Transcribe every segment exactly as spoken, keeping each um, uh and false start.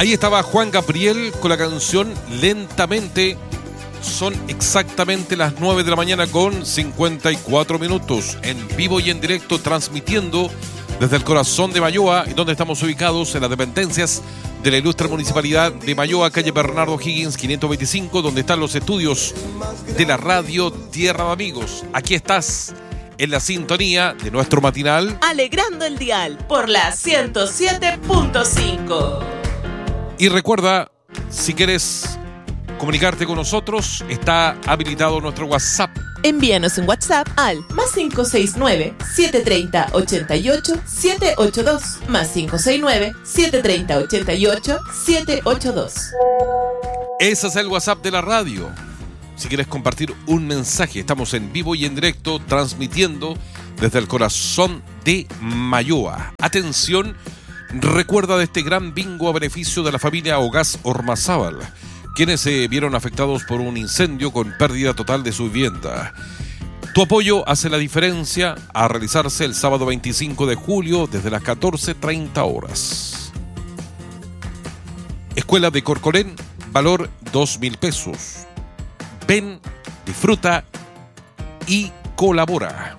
Ahí estaba Juan Gabriel con la canción Lentamente. Son exactamente las nueve de la mañana con cincuenta y cuatro minutos. En vivo y en directo, transmitiendo desde el corazón de Mayoa, donde estamos ubicados en las dependencias de la ilustre municipalidad de Mayoa, calle Bernardo Higgins quinientos veinticinco, donde están los estudios de la radio Tierra de Amigos. Aquí estás en la sintonía de nuestro matinal Alegrando el Dial por la ciento siete punto cinco. Y recuerda, si quieres comunicarte con nosotros, está habilitado nuestro WhatsApp. Envíanos un WhatsApp al más cinco seis nueve, siete tres cero, ocho ocho, siete ocho dos, más cinco seis nueve, siete tres cero, ocho ocho, siete ocho dos. Ese es el WhatsApp de la radio. Si quieres compartir un mensaje, estamos en vivo y en directo, transmitiendo desde el corazón de Mayoa. Atención, recuerda de este gran bingo a beneficio de la familia Ogás Ormazábal, quienes se vieron afectados por un incendio con pérdida total de su vivienda. Tu apoyo hace la diferencia, a realizarse el sábado veinticinco de julio desde las catorce treinta horas. Escuela de Corcolén, valor dos mil pesos. Ven, disfruta y colabora.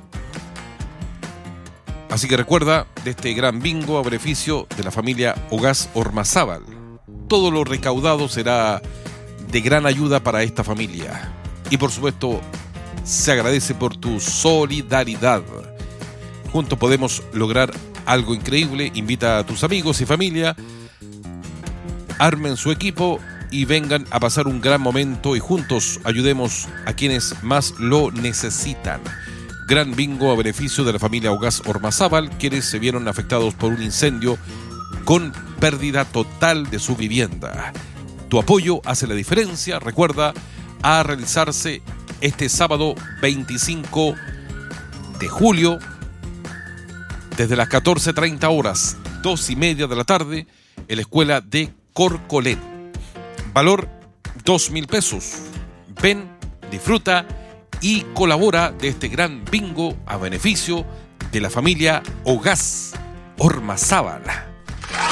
Así que recuerda de este gran bingo a beneficio de la familia Ogás Ormazábal. Todo lo recaudado será de gran ayuda para esta familia. Y por supuesto, se agradece por tu solidaridad. Juntos podemos lograr algo increíble. Invita a tus amigos y familia, armen su equipo y vengan a pasar un gran momento y juntos ayudemos a quienes más lo necesitan. Gran bingo a beneficio de la familia Ogás Ormazábal, quienes se vieron afectados por un incendio con pérdida total de su vivienda. Tu apoyo hace la diferencia. Recuerda, a realizarse este sábado veinticinco de julio desde las catorce treinta horas, dos y media de la tarde, en la escuela de Corcolén. Valor dos mil pesos. Ven, disfruta y colabora de este gran bingo a beneficio de la familia Ogás Ormazábal.